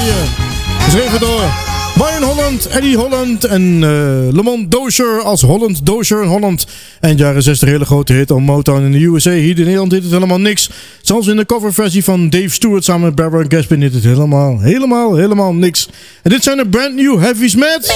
Geschreven door Brian Holland, Eddie Holland en Lamont Dozier als Holland Dozier in Holland. En jaren 60 hele grote hit op Motown in de USA. Hier in Nederland deed het helemaal niks. Zelfs in de coverversie van Dave Stewart samen met Barbara Gaspin deed het helemaal niks. En dit zijn de Brand New Heavies met...